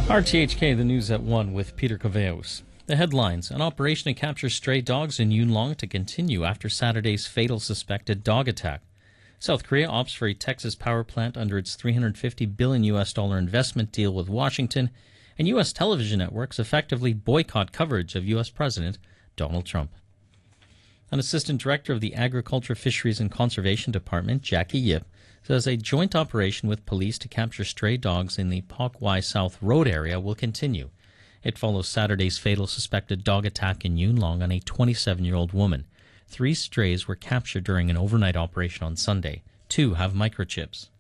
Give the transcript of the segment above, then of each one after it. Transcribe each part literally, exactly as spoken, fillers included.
R T H K, the news at one with Peter Coveus. The headlines: an operation to capture stray dogs in Yuen Long to continue after Saturday's fatal suspected dog attack. South Korea opts for a Texas power plant under its three hundred fifty billion U S dollar investment deal with Washington, and U S television networks effectively boycott coverage of U S President Donald Trump. An assistant director of the Agriculture, Fisheries and Conservation Department, Jackie Yip, says a joint operation with police to capture stray dogs in the Pok Wai South Road area will continue. It follows Saturday's fatal suspected dog attack in Yuen Long on a twenty-seven-year-old woman. Three strays were captured during an overnight operation on Sunday. Two have microchips.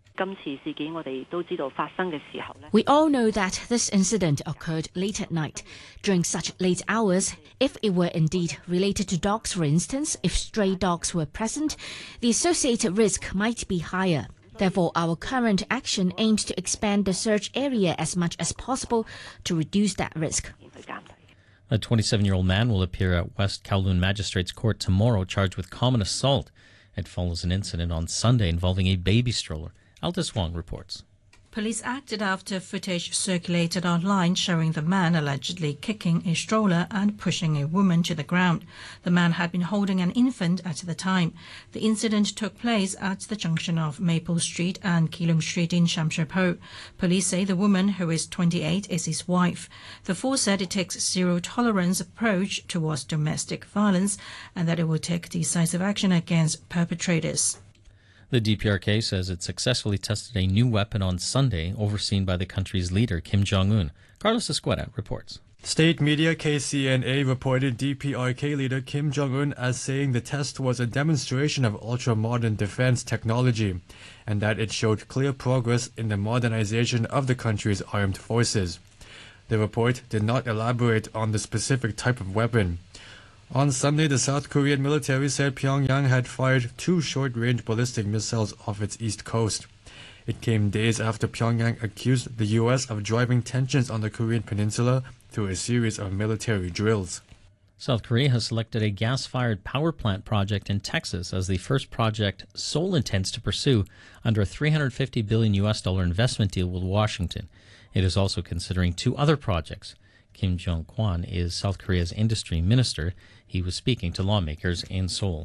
We all know that this incident occurred late at night. During such late hours, if it were indeed related to dogs, for instance, if stray dogs were present, the associated risk might be higher. Therefore, our current action aims to expand the search area as much as possible to reduce that risk. A twenty-seven-year-old man will appear at West Kowloon Magistrates Court tomorrow charged with common assault. It follows an incident on Sunday involving a baby stroller. Aldous Wong reports. Police acted after footage circulated online showing the man allegedly kicking a stroller and pushing a woman to the ground. The man had been holding an infant at the time. The incident took place at the junction of Maple Street and Keelung Street in Shamsherpo. Police say the woman, who is twenty-eight, is his wife. The force said it takes zero-tolerance approach towards domestic violence and that it will take decisive action against perpetrators. The D P R K says it successfully tested a new weapon on Sunday, overseen by the country's leader, Kim Jong-un. Carlos Escueta reports. State media K C N A reported D P R K leader Kim Jong-un as saying the test was a demonstration of ultra-modern defense technology and that it showed clear progress in the modernization of the country's armed forces. The report did not elaborate on the specific type of weapon. On Sunday, the South Korean military said Pyongyang had fired two short-range ballistic missiles off its east coast. It came days after Pyongyang accused the U S of driving tensions on the Korean peninsula through a series of military drills. South Korea has selected a gas-fired power plant project in Texas as the first project Seoul intends to pursue under a three hundred fifty billion U S dollar investment deal with Washington. It is also considering two other projects. Kim Jong-kwon is South Korea's industry minister. He was speaking to lawmakers in Seoul.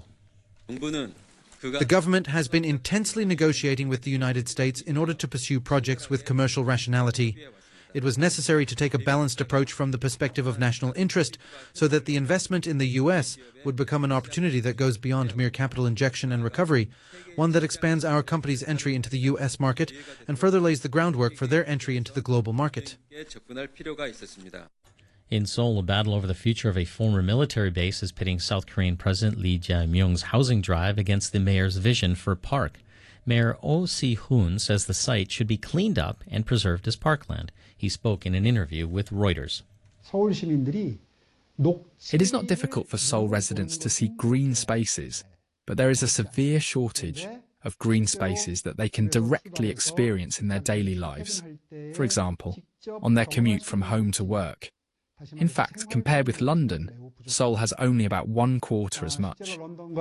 The government has been intensely negotiating with the United States in order to pursue projects with commercial rationality. It was necessary to take a balanced approach from the perspective of national interest so that the investment in the U S would become an opportunity that goes beyond mere capital injection and recovery, one that expands our company's entry into the U S market and further lays the groundwork for their entry into the global market. In Seoul, a battle over the future of a former military base is pitting South Korean President Lee Jae-myung's housing drive against the mayor's vision for a park. Mayor Oh Si-hoon says the site should be cleaned up and preserved as parkland. He spoke in an interview with Reuters. It is not difficult for Seoul residents to see green spaces, but there is a severe shortage of green spaces that they can directly experience in their daily lives. For example, on their commute from home to work. In fact, compared with London, Seoul has only about one quarter as much.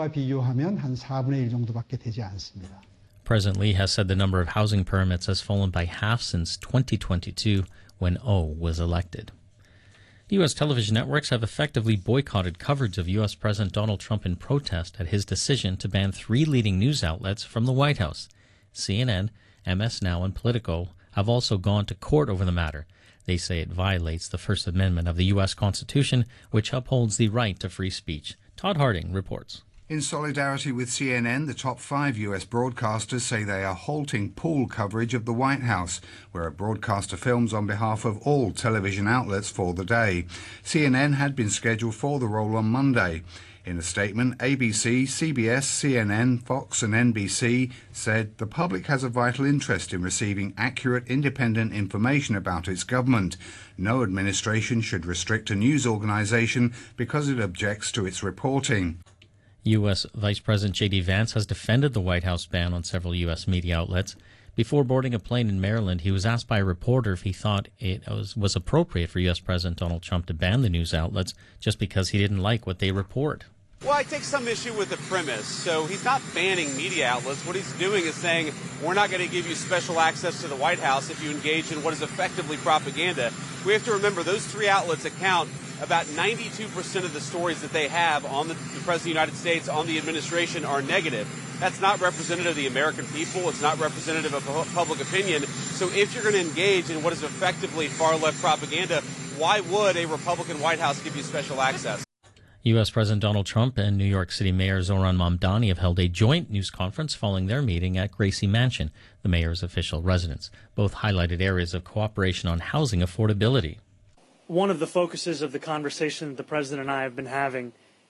President Lee has said the number of housing permits has fallen by half since twenty twenty-two, when Oh was elected. U S television networks have effectively boycotted coverage of U S President Donald Trump in protest at his decision to ban three leading news outlets from the White House. C N N, M S Now, and Politico have also gone to court over the matter. They say it violates the First Amendment of the U S Constitution, which upholds the right to free speech. Todd Harding reports. In solidarity with C N N, the top five U S broadcasters say they are halting pool coverage of the White House, where a broadcaster films on behalf of all television outlets for the day. C N N had been scheduled for the roll on Monday. In a statement, A B C, C B S, C N N, Fox and N B C said the public has a vital interest in receiving accurate, independent information about its government. No administration should restrict a news organisation because it objects to its reporting. U S Vice President J D Vance has defended the White House ban on several U S media outlets. Before boarding a plane in Maryland, he was asked by a reporter if he thought it was, was appropriate for U S President Donald Trump to ban the news outlets just because he didn't like what they report. Well, I take some issue with the premise. So he's not banning media outlets. What he's doing is saying, we're not going to give you special access to the White House if you engage in what is effectively propaganda. We have to remember those three outlets account about ninety-two percent of the stories that they have on the, the President of the United States, on the administration, are negative. That's not representative of the American people. It's not representative of public opinion. So if you're going to engage in what is effectively far-left propaganda, why would a Republican White House give you special access? U S. President Donald Trump and New York City Mayor Zohran Mamdani have held a joint news conference following their meeting at Gracie Mansion, the mayor's official residence. Both highlighted areas of cooperation on housing affordability. One of the focuses of the conversation that the President and I have been having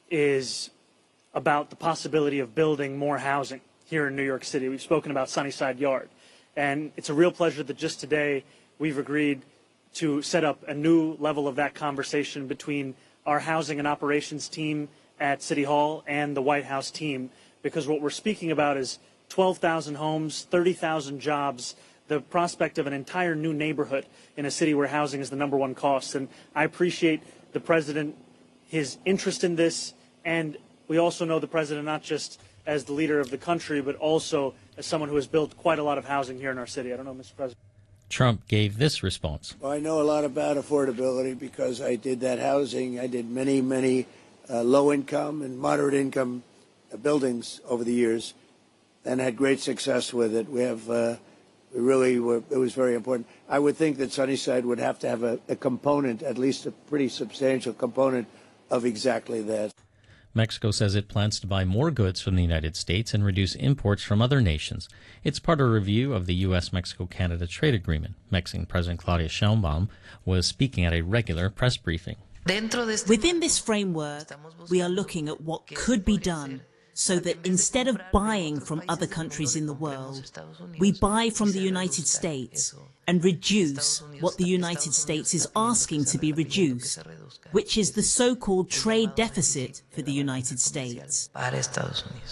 is about the possibility of building more housing here in New York City. We've spoken about Sunnyside Yard, and it's a real pleasure that just today we've agreed to set up a new level of that conversation between our housing and operations team at City Hall and the White House team, because what we're speaking about is twelve thousand homes, thirty thousand jobs, the prospect of an entire new neighborhood in a city where housing is the number one cost. And I appreciate the President, his interest in this, and we also know the President not just as the leader of the country, but also as someone who has built quite a lot of housing here in our city. I don't know, Mister President. Trump gave this response. Well, I know a lot about affordability because I did that housing. I did many, many uh, low-income and moderate-income uh, buildings over the years and had great success with it. We have, uh, we really were, it was very important. I would think that Sunnyside would have to have a, a component, at least a pretty substantial component of exactly that. Mexico says it plans to buy more goods from the United States and reduce imports from other nations. It's part of a review of the U S Mexico Canada trade agreement. Mexican President Claudia Sheinbaum was speaking at a regular press briefing. Within this framework, we are looking at what could be done so that instead of buying from other countries in the world, we buy from the United States and reduce what the United States is asking to be reduced, which is the so-called trade deficit for the United States.